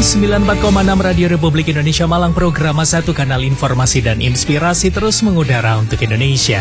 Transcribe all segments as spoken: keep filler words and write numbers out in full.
sembilan puluh empat koma enam Radio Republik Indonesia Malang, program satu kanal informasi dan inspirasi terus mengudara untuk Indonesia.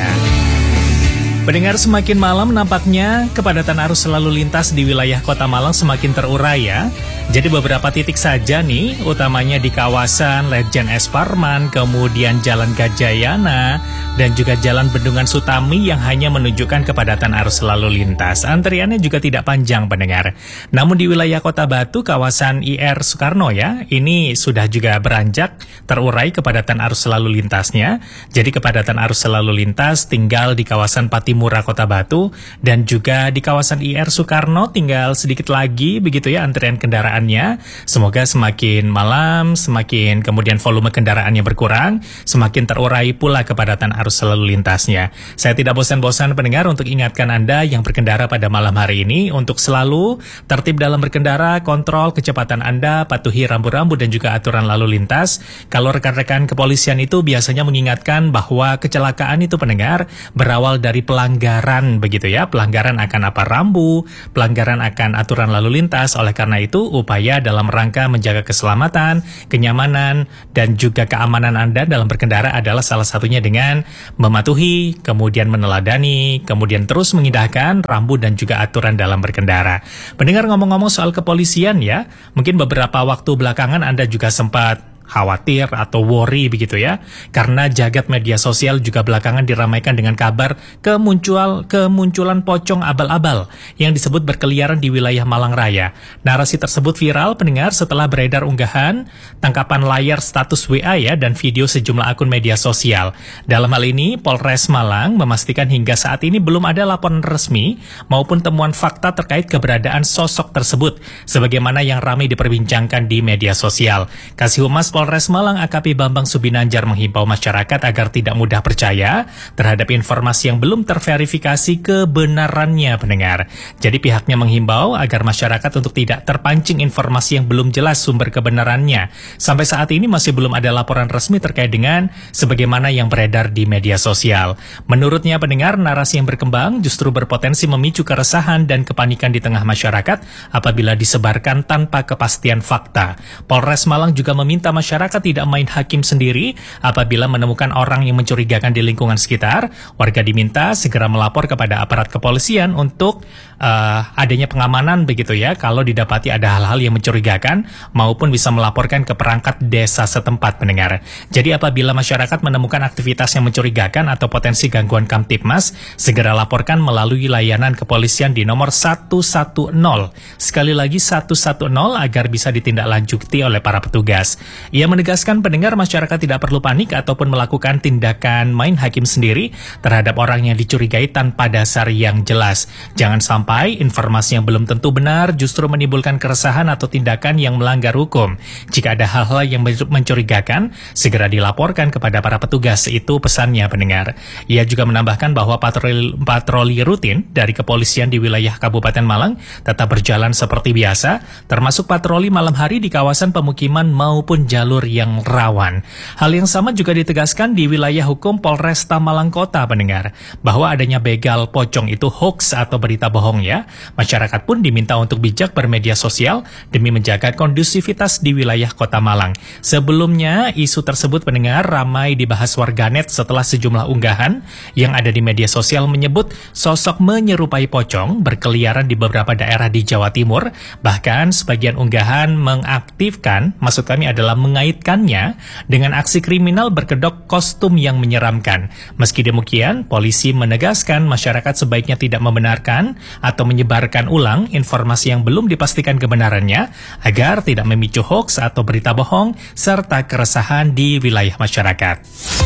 Pendengar, semakin malam nampaknya kepadatan arus lalu lintas di wilayah Kota Malang semakin terurai ya. Jadi beberapa titik saja nih, utamanya di kawasan Ledjen S. Parman, kemudian Jalan Gajayana, dan juga Jalan Bendungan Sutami yang hanya menunjukkan kepadatan arus lalu lintas. Antriannya juga tidak panjang, pendengar. Namun di wilayah Kota Batu, kawasan I R Soekarno ya, ini sudah juga beranjak terurai kepadatan arus lalu lintasnya. Jadi kepadatan arus lalu lintas tinggal di kawasan Patimura Kota Batu, dan juga di kawasan I R Soekarno tinggal sedikit lagi begitu ya antrian kendaraan. Semoga semakin malam, semakin kemudian volume kendaraannya berkurang, semakin terurai pula kepadatan arus lalu lintasnya. Saya tidak bosan-bosan pendengar untuk ingatkan Anda yang berkendara pada malam hari ini untuk selalu tertib dalam berkendara, kontrol kecepatan Anda, patuhi rambu-rambu dan juga aturan lalu lintas. Kalau rekan-rekan kepolisian itu biasanya mengingatkan bahwa kecelakaan itu pendengar berawal dari pelanggaran begitu ya, pelanggaran akan apa rambu, pelanggaran akan aturan lalu lintas. Oleh karena itu upaya dalam rangka menjaga keselamatan, kenyamanan, dan juga keamanan Anda dalam berkendara adalah salah satunya dengan mematuhi, kemudian meneladani, kemudian terus mengindahkan rambu dan juga aturan dalam berkendara. Pendengar, ngomong-ngomong soal kepolisian ya, mungkin beberapa waktu belakangan Anda juga sempat khawatir atau worry begitu ya, karena jagat media sosial juga belakangan diramaikan dengan kabar kemuncul, kemunculan pocong abal-abal yang disebut berkeliaran di wilayah Malang Raya. Narasi tersebut viral pendengar setelah beredar unggahan tangkapan layar status W A ya dan video sejumlah akun media sosial. Dalam hal ini Polres Malang memastikan hingga saat ini belum ada laporan resmi maupun temuan fakta terkait keberadaan sosok tersebut sebagaimana yang ramai diperbincangkan di media sosial. Kasih Humas Polres Malang A K P Bambang Subinanjar menghimbau masyarakat agar tidak mudah percaya terhadap informasi yang belum terverifikasi kebenarannya pendengar. Jadi pihaknya menghimbau agar masyarakat untuk tidak terpancing informasi yang belum jelas sumber kebenarannya. Sampai saat ini masih belum ada laporan resmi terkait dengan sebagaimana yang beredar di media sosial. Menurutnya pendengar, narasi yang berkembang justru berpotensi memicu keresahan dan kepanikan di tengah masyarakat apabila disebarkan tanpa kepastian fakta. Polres Malang juga meminta masyarakat Masyarakat tidak main hakim sendiri apabila menemukan orang yang mencurigakan di lingkungan sekitar. Warga diminta segera melapor kepada aparat kepolisian untuk uh, adanya pengamanan begitu ya. Kalau didapati ada hal-hal yang mencurigakan maupun bisa melaporkan ke perangkat desa setempat pendengar. Jadi apabila masyarakat menemukan aktivitas yang mencurigakan atau potensi gangguan Kamtibmas, segera laporkan melalui layanan kepolisian di nomor satu satu nol. Sekali lagi satu satu nol agar bisa ditindaklanjuti oleh para petugas. Ia menegaskan pendengar masyarakat tidak perlu panik ataupun melakukan tindakan main hakim sendiri terhadap orang yang dicurigai tanpa dasar yang jelas. Jangan sampai informasi yang belum tentu benar justru menimbulkan keresahan atau tindakan yang melanggar hukum. Jika ada hal-hal yang mencurigakan, segera dilaporkan kepada para petugas. Itu pesannya pendengar. Ia juga menambahkan bahwa patroli, patroli rutin dari kepolisian di wilayah Kabupaten Malang tetap berjalan seperti biasa, termasuk patroli malam hari di kawasan pemukiman maupun jalur yang rawan. Hal yang sama juga ditegaskan di wilayah hukum Polresta Malang Kota pendengar, bahwa adanya begal pocong itu hoax atau berita bohong ya. Masyarakat pun diminta untuk bijak bermedia sosial demi menjaga kondusivitas di wilayah Kota Malang. Sebelumnya isu tersebut pendengar ramai dibahas warganet setelah sejumlah unggahan yang ada di media sosial menyebut sosok menyerupai pocong berkeliaran di beberapa daerah di Jawa Timur. Bahkan sebagian unggahan mengaktifkan, maksud kami adalah mengaitkannya dengan aksi kriminal berkedok kostum yang menyeramkan. Meski demikian, polisi menegaskan masyarakat sebaiknya tidak membenarkan atau menyebarkan ulang informasi yang belum dipastikan kebenarannya agar tidak memicu hoaks atau berita bohong serta keresahan di wilayah masyarakat.